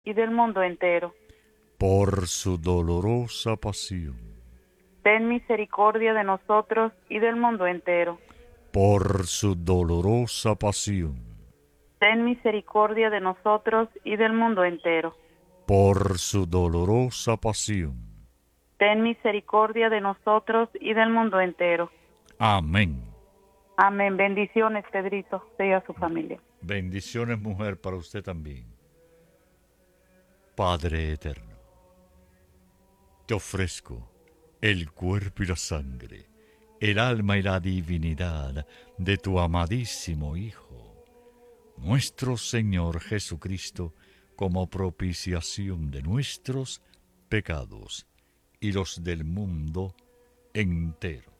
y del mundo entero. por su dolorosa pasión, Ten misericordia de nosotros y del mundo entero. por su dolorosa pasión, Ten misericordia de nosotros y del mundo entero. por su dolorosa pasión. Ten misericordia de nosotros y del mundo entero. Amén. Amén. Bendiciones, Pedrito, usted y a su familia. Bendiciones, mujer, para usted también. Padre eterno, te ofrezco el cuerpo y la sangre, el alma y la divinidad de tu amadísimo Hijo, nuestro Señor Jesucristo, como propiciación de nuestros pecados y los del mundo entero.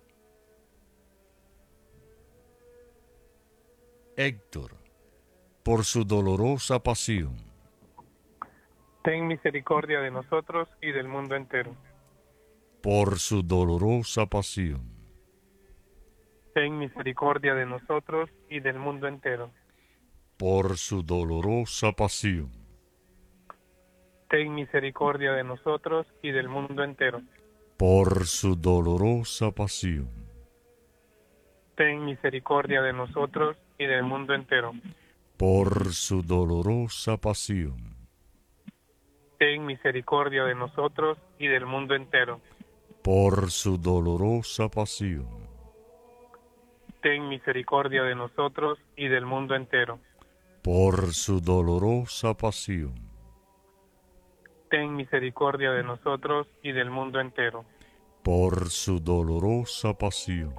Héctor, por su dolorosa pasión, Ten misericordia de nosotros y del mundo entero. por su dolorosa pasión, Ten misericordia de nosotros y del mundo entero. por su dolorosa pasión, Ten misericordia de nosotros y del mundo entero. por su dolorosa pasión, Ten misericordia de nosotros y del mundo entero. por su dolorosa pasión, Ten misericordia de nosotros y del mundo entero. por su dolorosa pasión, Ten misericordia de nosotros y del mundo entero. por su dolorosa pasión, Ten misericordia de nosotros y del mundo entero. por su dolorosa pasión,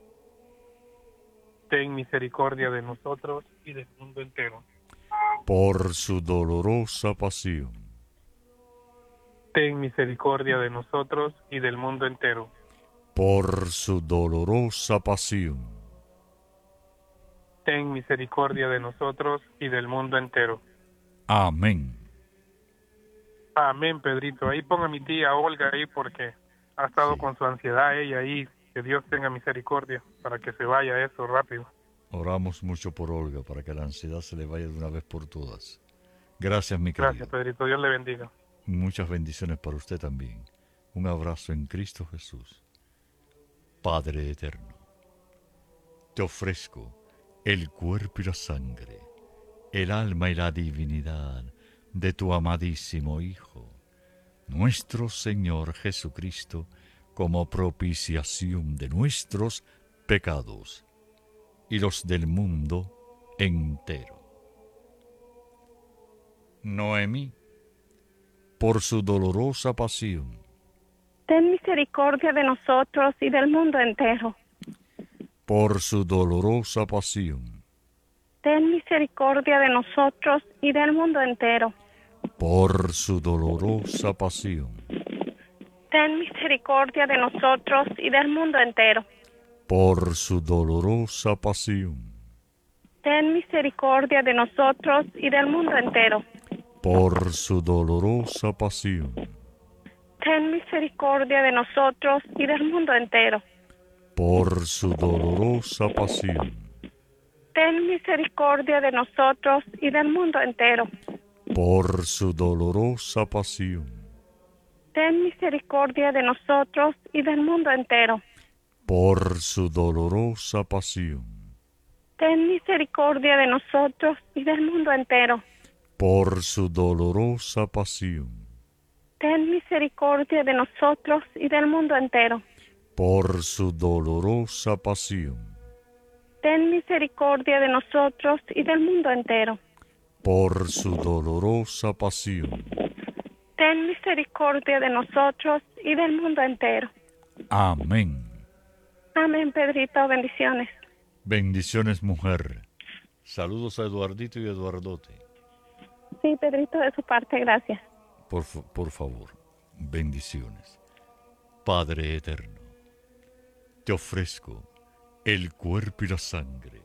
Ten misericordia de nosotros y del mundo entero. por su dolorosa pasión, Ten misericordia de nosotros y del mundo entero. por su dolorosa pasión, Ten misericordia de nosotros y del mundo entero. amén. Amén, Pedrito. Ahí ponga a mi tía Olga ahí porque ha estado Sí. con su ansiedad ella ahí. Que Dios tenga misericordia para que se vaya eso rápido. Oramos mucho por Olga para que la ansiedad se le vaya de una vez por todas. Gracias, mi Gracias, querido. Pedrito. Dios le bendiga. Muchas bendiciones para usted también. Un abrazo en Cristo Jesús. Padre eterno, te ofrezco el cuerpo y la sangre, el alma y la divinidad de tu amadísimo Hijo, nuestro Señor Jesucristo, como propiciación de nuestros pecados y los del mundo entero. Noemí, por su dolorosa pasión, Ten misericordia de nosotros y del mundo entero. por su dolorosa pasión, Ten misericordia de nosotros y del mundo entero. por su dolorosa pasión, Ten misericordia de nosotros y del mundo entero. por su dolorosa pasión, Ten misericordia de nosotros y del mundo entero. por su dolorosa pasión, Ten misericordia de nosotros y del mundo entero. por su dolorosa pasión, Ten misericordia de nosotros y del mundo entero. por su dolorosa pasión, Ten misericordia de nosotros y del mundo entero. por su dolorosa pasión, Ten misericordia de nosotros y del mundo entero. por su dolorosa pasión, Ten misericordia de nosotros y del mundo entero. por su dolorosa pasión, Ten misericordia de nosotros y del mundo entero. por su dolorosa pasión. Ten misericordia de nosotros y del mundo entero. Amén. Amén, Pedrito. Bendiciones. Bendiciones, mujer. Saludos a Eduardito y Eduardote. Sí, Pedrito, de su parte, gracias. Por favor, bendiciones. Padre eterno, te ofrezco el cuerpo y la sangre,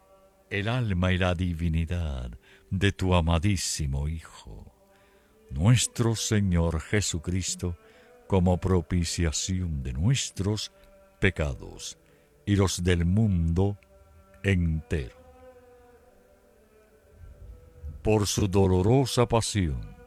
el alma y la divinidad de tu amadísimo Hijo, nuestro Señor Jesucristo, como propiciación de nuestros pecados y los del mundo entero. Por su dolorosa pasión,